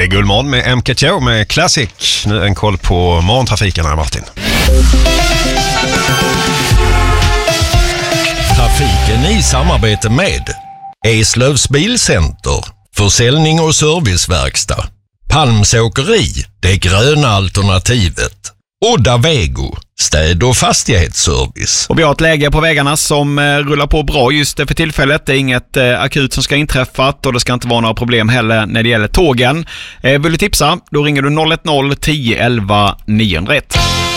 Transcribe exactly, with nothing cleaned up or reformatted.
är Gullmorgon med M K T med Classic. Nu en koll på morgontrafiken här, Martin. Trafiken i samarbete med Eslövs Bilcenter, försäljning och serviceverkstad, Palmsåkeri, det gröna alternativet, Odda Vego, städ- och fastighetsservice. Och vi har ett läge på vägarna som eh, rullar på bra just för tillfället. Det är inget eh, akut som ska inträffat och det ska inte vara några problem heller när det gäller tågen. Eh, vill du tipsa? Då ringer du noll ett noll tio elva niohundraett.